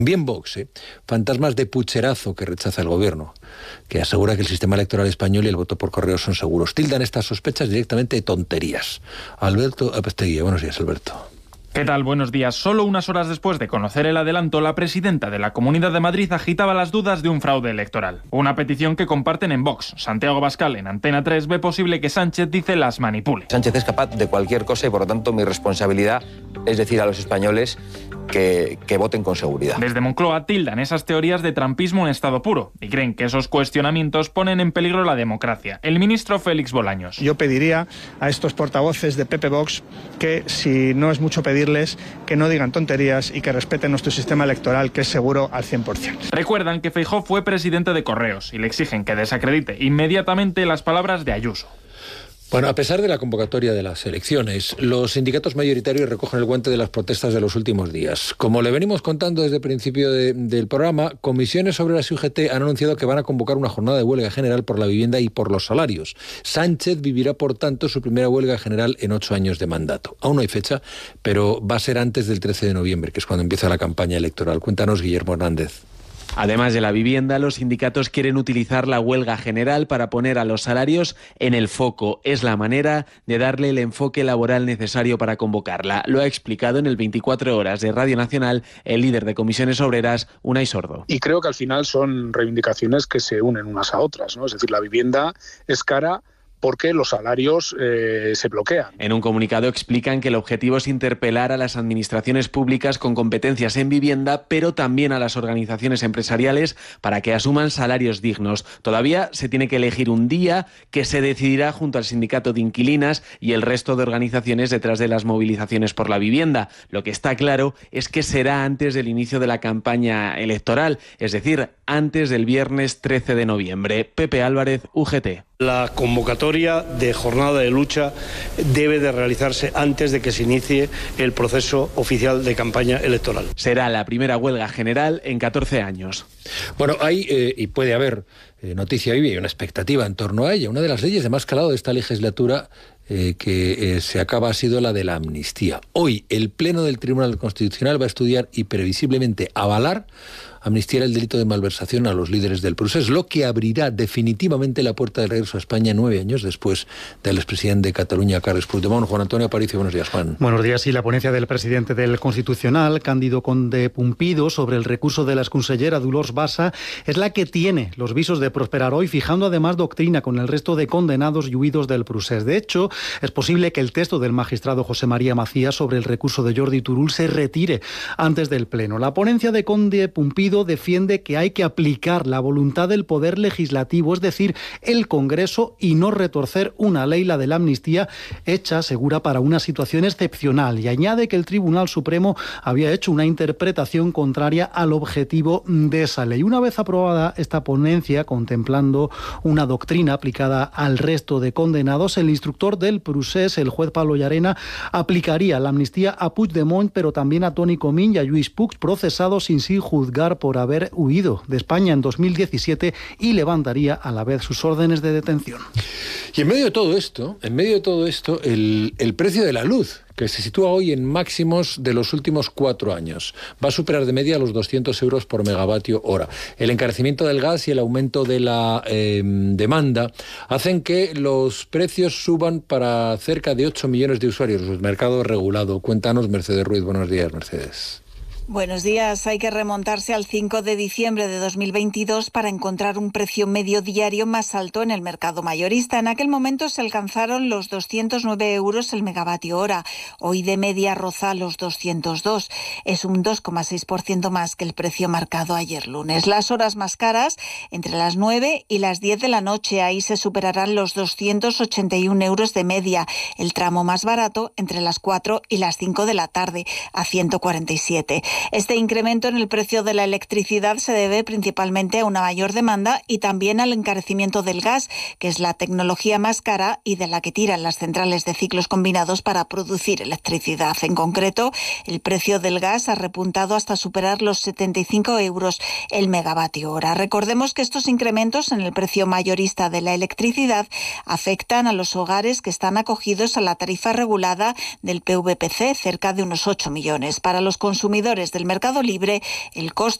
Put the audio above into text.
Bien Vox, fantasmas de pucherazo que rechaza el gobierno, que asegura que el sistema electoral español y el voto por correo son seguros. Tildan estas sospechas directamente de tonterías. Alberto Apestegui, buenos días, Alberto. ¿Qué tal? Buenos días. Solo unas horas después de conocer el adelanto, la presidenta de la Comunidad de Madrid agitaba las dudas de un fraude electoral. Una petición que comparten en Vox. Santiago Abascal, en Antena 3, ve posible que Sánchez, dice, las manipule. Sánchez es capaz de cualquier cosa y, por lo tanto, mi responsabilidad es decir a los españoles que voten con seguridad. Desde Moncloa tildan esas teorías de trampismo en estado puro y creen que esos cuestionamientos ponen en peligro la democracia. El ministro Félix Bolaños. Yo pediría a estos portavoces de PP Vox que, si no es mucho pedirles, que no digan tonterías y que respeten nuestro sistema electoral, que es seguro al 100%. Recuerdan que Feijóo fue presidente de Correos y le exigen que desacredite inmediatamente las palabras de Ayuso. Bueno, a pesar de la convocatoria de las elecciones, los sindicatos mayoritarios recogen el guante de las protestas de los últimos días. Como le venimos contando desde el principio del programa, Comisiones Obreras y UGT han anunciado que van a convocar una jornada de huelga general por la vivienda y por los salarios. Sánchez vivirá, por tanto, su primera huelga general en 8 años de mandato. Aún no hay fecha, pero va a ser antes del 13 de noviembre, que es cuando empieza la campaña electoral. Cuéntanos, Guillermo Hernández. Además de la vivienda, los sindicatos quieren utilizar la huelga general para poner a los salarios en el foco. Es la manera de darle el enfoque laboral necesario para convocarla. Lo ha explicado en el 24 Horas de Radio Nacional el líder de Comisiones Obreras, Unai Sordo. Y creo que al final son reivindicaciones que se unen unas a otras, ¿no? Es decir, la vivienda es cara porque los salarios se bloquean. En un comunicado explican que el objetivo es interpelar a las administraciones públicas con competencias en vivienda, pero también a las organizaciones empresariales para que asuman salarios dignos. Todavía se tiene que elegir un día que se decidirá junto al sindicato de inquilinas y el resto de organizaciones detrás de las movilizaciones por la vivienda. Lo que está claro es que será antes del inicio de la campaña electoral, es decir, antes del viernes 13 de noviembre. Pepe Álvarez, UGT. La convocatoria de jornada de lucha debe de realizarse antes de que se inicie el proceso oficial de campaña electoral. Será la primera huelga general en 14 años. Bueno, hay y puede haber noticia viva y una expectativa en torno a ella. Una de las leyes de más calado de esta legislatura que se acaba ha sido la de la amnistía. Hoy el Pleno del Tribunal Constitucional va a estudiar y previsiblemente avalar amnistiar el delito de malversación a los líderes del procés, lo que abrirá definitivamente la puerta del regreso a España 9 años después del expresidente de Cataluña, Carles Puigdemont. Juan Antonio Aparicio, buenos días, Juan. Buenos días. Y la ponencia del presidente del Constitucional, Cándido Conde Pumpido, sobre el recurso de la exconsellera Dolors Bassa, es la que tiene los visos de prosperar hoy, fijando además doctrina con el resto de condenados y huidos del procés. De hecho, es posible que el texto del magistrado José María Macías sobre el recurso de Jordi Turull se retire antes del Pleno. La ponencia de Conde Pumpido defiende que hay que aplicar la voluntad del Poder Legislativo, es decir, el Congreso, y no retorcer una ley, la de la amnistía, hecha, asegura, para una situación excepcional. Y añade que el Tribunal Supremo había hecho una interpretación contraria al objetivo de esa ley. Una vez aprobada esta ponencia, contemplando una doctrina aplicada al resto de condenados, el instructor del procés, el juez Pablo Llarena, aplicaría la amnistía a Puigdemont, pero también a Toni Comín y a Lluís Puig, procesados sin juzgar por haber huido de España en 2017, y levantaría a la vez sus órdenes de detención. Y en medio de todo esto, el precio de la luz, que se sitúa hoy en máximos de los últimos 4 años, va a superar de media los 200 euros por megavatio hora. El encarecimiento del gas y el aumento de la demanda hacen que los precios suban para cerca de 8 millones de usuarios. El mercado regulado. Cuéntanos, Mercedes Ruiz. Buenos días, Mercedes. Buenos días. Hay que remontarse al 5 de diciembre de 2022 para encontrar un precio medio diario más alto en el mercado mayorista. En aquel momento se alcanzaron los 209 euros el megavatio hora. Hoy de media roza los 202. Es un 2,6% más que el precio marcado ayer lunes. Las horas más caras, entre las 9 y las 10 de la noche. Ahí se superarán los 281 euros de media. El tramo más barato, entre las 4 y las 5 de la tarde, a 147. Este incremento en el precio de la electricidad se debe principalmente a una mayor demanda y también al encarecimiento del gas, que es la tecnología más cara y de la que tiran las centrales de ciclos combinados para producir electricidad. En concreto, el precio del gas ha repuntado hasta superar los 75 euros el megavatio hora. Recordemos que estos incrementos en el precio mayorista de la electricidad afectan a los hogares que están acogidos a la tarifa regulada del PVPC, cerca de unos 8 millones. Para los consumidores del mercado libre, el coste